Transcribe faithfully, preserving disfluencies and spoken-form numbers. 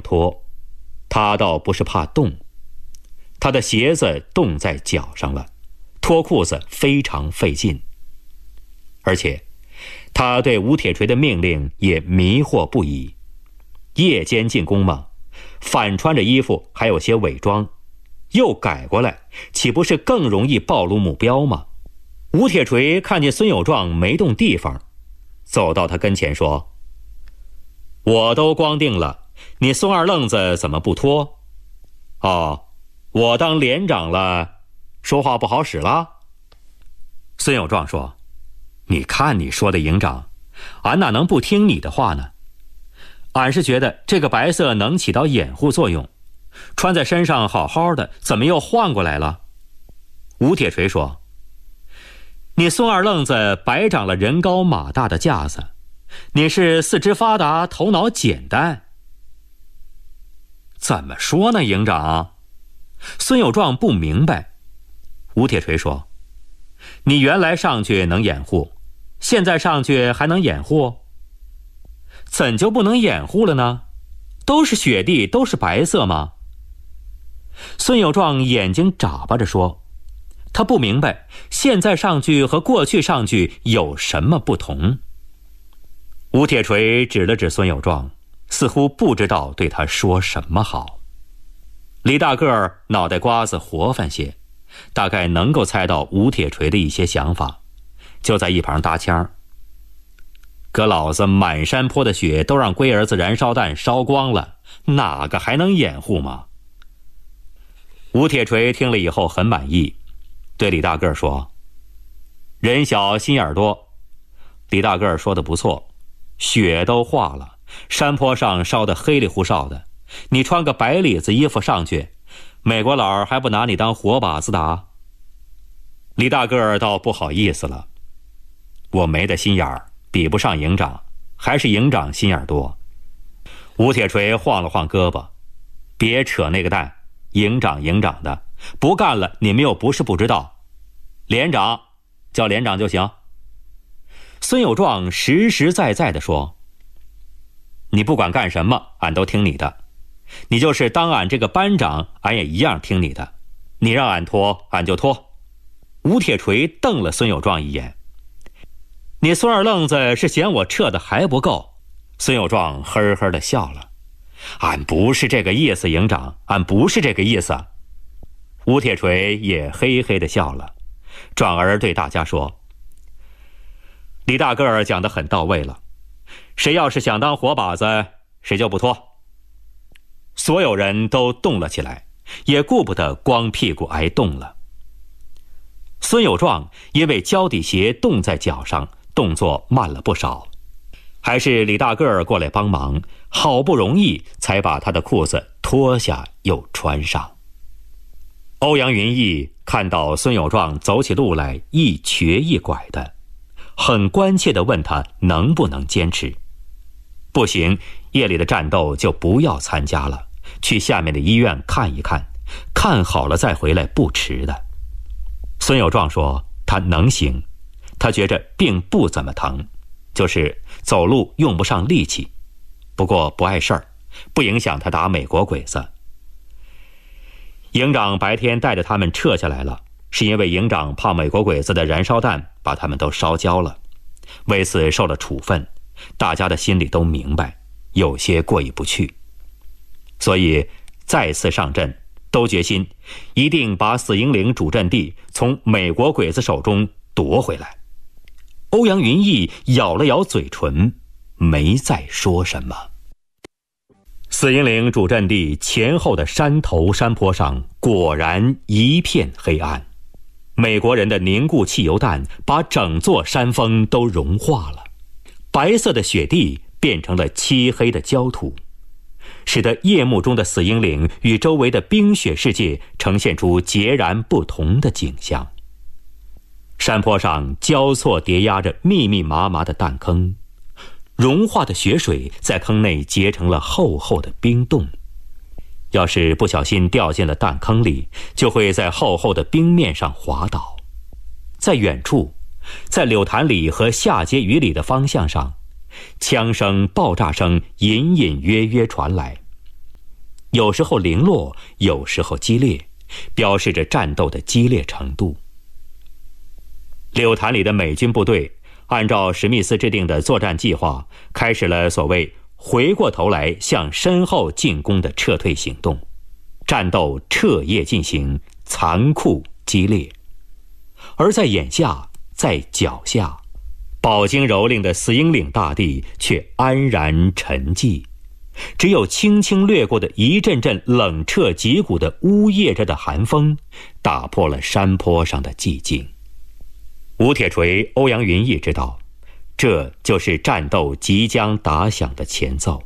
脱，他倒不是怕冻，他的鞋子冻在脚上了，脱裤子非常费劲。而且他对吴铁锤的命令也迷惑不已，夜间进宫嘛，反穿着衣服还有些伪装，又改过来，岂不是更容易暴露目标吗？吴铁锤看见孙有壮没动地方，走到他跟前说：我都光腚了，你孙二愣子怎么不脱？哦，我当连长了，说话不好使了？孙有壮说：你看你说的营长，俺哪能不听你的话呢？俺是觉得这个白色能起到掩护作用，穿在身上好好的，怎么又换过来了？吴铁锤说：你孙二愣子白长了人高马大的架子，你是四肢发达头脑简单。怎么说呢，营长？孙有壮不明白。吴铁锤说：你原来上去能掩护，现在上去还能掩护？怎就不能掩护了呢？都是雪地，都是白色吗？孙有壮眼睛眨巴着说，他不明白现在上去和过去上去有什么不同。吴铁锤指了指孙有壮，似乎不知道对他说什么好。李大个儿脑袋瓜子活泛些，大概能够猜到吴铁锤的一些想法，就在一旁搭腔：可老子满山坡的雪都让龟儿子燃烧弹烧光了，哪个还能掩护吗？吴铁锤听了以后很满意，对李大个儿说：人小心眼多。李大个儿说的不错，雪都化了，山坡上烧得黑里胡哨的，你穿个白里子衣服上去，美国佬还不拿你当活靶子打？李大个儿倒不好意思了：我没的心眼儿，比不上营长，还是营长心眼多。吴铁锤晃了晃胳膊：别扯那个蛋，营长营长的，不干了你们又不是不知道，连长叫连长就行。孙有壮实实在在地说：你不管干什么，俺都听你的，你就是当俺这个班长，俺也一样听你的，你让俺脱俺就脱。吴铁锤瞪了孙有壮一眼：你孙二愣子是嫌我撤的还不够？孙有壮呵呵地笑了：俺不是这个意思，营长，俺不是这个意思。吴铁锤也嘿嘿地笑了，转而对大家说：李大个儿讲得很到位了，谁要是想当活靶子，谁就不脱。所有人都动了起来，也顾不得光屁股挨冻了。孙有壮因为胶底鞋冻在脚上，动作慢了不少，还是李大个儿过来帮忙，好不容易才把他的裤子脱下又穿上。欧阳云逸看到孙有壮走起路来一瘸一拐的，很关切地问他能不能坚持。不行，夜里的战斗就不要参加了，去下面的医院看一看，看好了再回来不迟的。孙有壮说他能行，他觉着并不怎么疼，就是走路用不上力气，不过不碍事儿，不影响他打美国鬼子。营长白天带着他们撤下来了，是因为营长怕美国鬼子的燃烧弹把他们都烧焦了，为此受了处分，大家的心里都明白，有些过意不去，所以再次上阵，都决心一定把死营岭主阵地从美国鬼子手中夺回来。欧阳云逸咬了咬嘴唇，没再说什么。死营岭主阵地前后的山头山坡上果然一片黑暗，美国人的凝固汽油弹把整座山峰都融化了，白色的雪地变成了漆黑的焦土，使得夜幕中的死营岭与周围的冰雪世界呈现出截然不同的景象。山坡上交错叠压着密密麻麻的弹坑，融化的雪水在坑内结成了厚厚的冰洞，要是不小心掉进了弹坑里，就会在厚厚的冰面上滑倒。在远处，在柳潭里和下碣隅里的方向上，枪声爆炸声隐隐约约传来， 有时候零落，有时候激烈，标示着战斗的激烈程度。柳潭里的美军部队按照史密斯制定的作战计划，开始了所谓回过头来向身后进攻的撤退行动，战斗彻夜进行，残酷激烈。而在眼下，在脚下，饱经蹂躏的死鹰岭大地却安然沉寂，只有轻轻掠过的一阵阵冷彻脊骨的呜咽着的寒风，打破了山坡上的寂静。吴铁锤、欧阳云逸知道，这就是战斗即将打响的前奏。